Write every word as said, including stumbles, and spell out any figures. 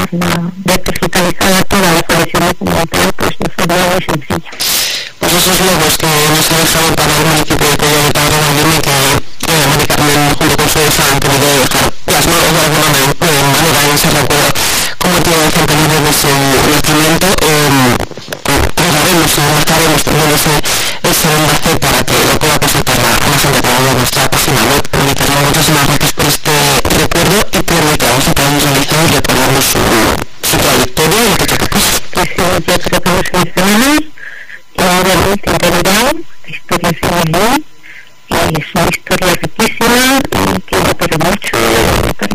dejarla ver digitalizada toda la colección documental, pues no sería muy sencilla. Pues esos logos que nos ha dejado para el municipio de Colla de Tagrada, que eh, Mari Carmen, junto con su hija, han querido dejar plasmados de alguna manera en ese recuerdo como tiene de gente libre de su nacimiento. Trataremos y marcaremos también ese, ese enlace para que lo pueda presentar a la gente a través de nuestra página web. Carmen, muchísimas gracias por este recuerdo y por lo que vamos a poder realizar y recordarnos su, su trayectoria y lo que toca. Pues sí, yo creo que nos mencionamos. Y obviamente integridad, historia sin